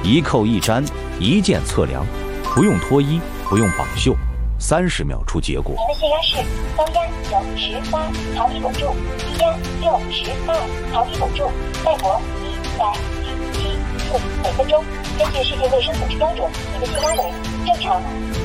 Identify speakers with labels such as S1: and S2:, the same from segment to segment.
S1: 一扣一粘，一键测量，不用脱衣，不用绑袖，30秒出结果。
S2: 您的血压是高压98毫米汞柱，低压62毫米汞柱，脉搏107次每分钟。根据世界卫生组织标准，您的血压为正常。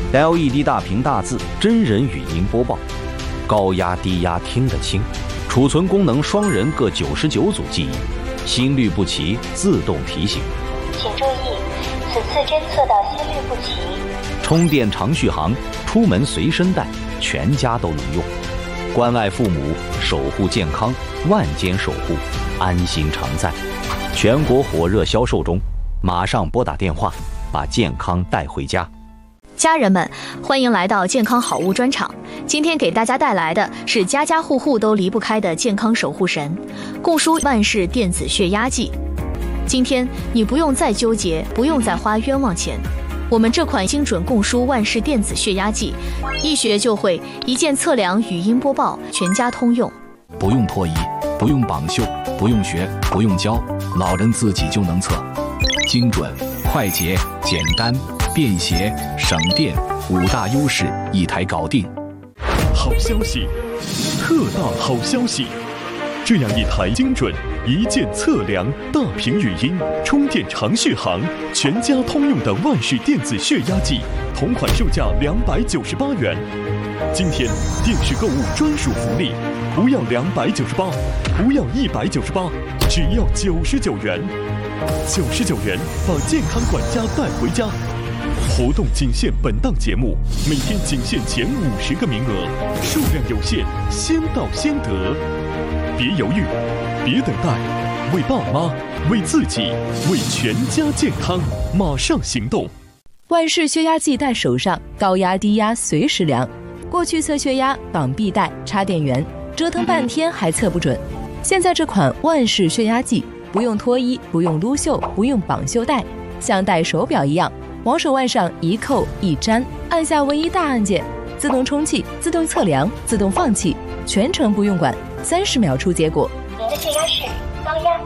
S1: LED 大屏大字，真人语音播报，高压低压听得清，储存功能双人各99组记忆，心律不齐自动提醒。
S2: 请注意，此次侦测到心律不齐。
S1: 充电长续航，出门随身带，全家都能用。关爱父母，守护健康，万间守护，安心常在。全国火热销售中，马上拨打电话，把健康带回家。
S3: 家人们，欢迎来到健康好物专场。今天给大家带来的是家家户户都离不开的健康守护神——共舒万氏电子血压计。今天你不用再纠结，不用再花冤枉钱。我们这款精准共舒万氏电子血压计，一学就会，一键测量，语音播报，全家通用。
S4: 不用脱衣，不用绑袖，不用学，不用教，老人自己就能测。精准、快捷、简单、便携、省电，5大优势一台搞定。
S5: 好消息，特大好消息！这样一台精准、一键测量、大屏语音、充电长续航、全家通用的万氏电子血压计，同款售价298元。今天电视购物专属福利，不要298，不要198，只要99元。99元把健康管家带回家。活动仅限本档节目，每天仅限前50个名额，数量有限，先到先得。别犹豫，别等待，为爸妈，为自己，为全家健康，马上行动！
S6: 万氏血压计带手上，高压低压随时量。过去测血压绑臂带、插电源，折腾半天还测不准。现在这款万氏血压计，不用脱衣，不用撸袖，不用绑袖带，像戴手表一样，往手腕上一扣一粘，按下唯一大按键，自动充气、自动测量、自动放气，全程不用管，30秒出结果。
S2: 您的血压是高压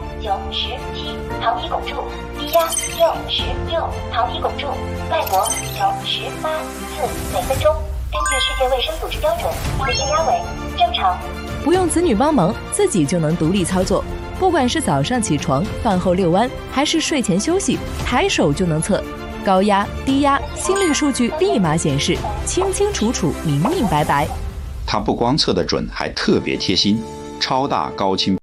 S2: 97毫米汞柱，低压66毫米汞柱，脉搏98次每分钟。根据世界卫生组织标准，您的血压为正常。
S6: 不用子女帮忙，自己就能独立操作。不管是早上起床、饭后遛弯，还是睡前休息，抬手就能测。高压、低压、心率数据立马显示，清清楚楚、明明白白。
S7: 它不光测得准，还特别贴心，超大高清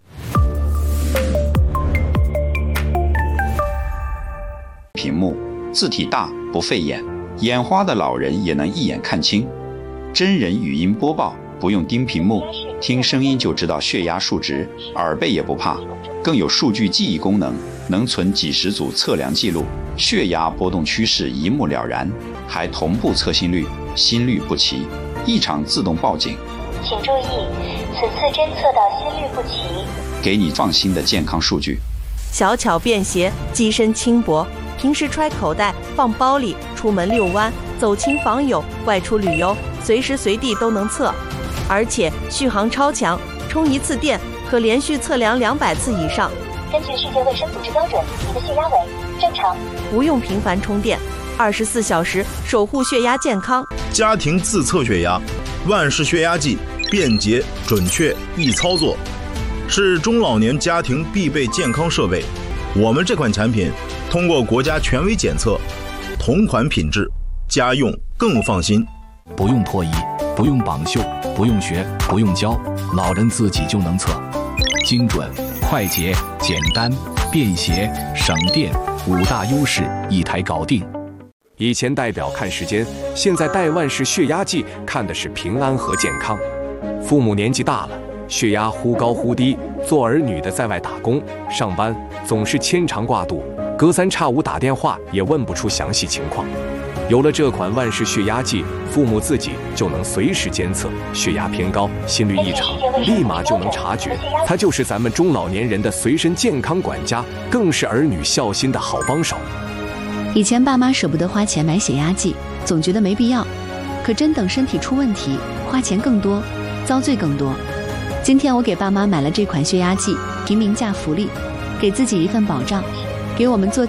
S7: 屏幕，字体大不费眼，眼花的老人也能一眼看清。真人语音播报，不用盯屏幕，听声音就知道血压数值，耳背也不怕。更有数据记忆功能，能存几十组测量记录，血压波动趋势一目了然，还同步测心率，心律不齐，异常自动报警。
S2: 请注意，此次侦测到心律不齐，
S7: 给你放心的健康数据。
S8: 小巧便携，机身轻薄，平时揣口袋、放包里，出门遛弯、走亲访友、外出旅游，随时随地都能测。而且续航超强，充一次电可连续测量200次以上。
S2: 根据世界卫生组织标准，你的血压为正常，
S8: 不用频繁充电，24小时守护血压健康。
S9: 家庭自测血压，万氏血压计，便捷、准确、易操作，是中老年家庭必备健康设备。我们这款产品通过国家权威检测，同款品质，家用更放心。
S4: 不用脱衣，不用绑袖，不用学，不用教，老人自己就能测。精准、快捷、简单、便携、省电，5大优势一台搞定。
S10: 以前戴表看时间，现在戴万氏血压计看的是平安和健康。父母年纪大了，血压忽高忽低，做儿女的在外打工上班，总是牵肠挂肚，隔三差五打电话也问不出详细情况。有了这款万氏血压计，父母自己就能随时监测血压偏高、心率异常，立马就能察觉。它就是咱们中老年人的随身健康管家，更是儿女孝心的好帮手。
S11: 以前爸妈舍不得花钱买血压计，总觉得没必要，可真等身体出问题，花钱更多，遭罪更多。今天我给爸妈买了这款血压计，平民价福利，给自己一份保障，给我们做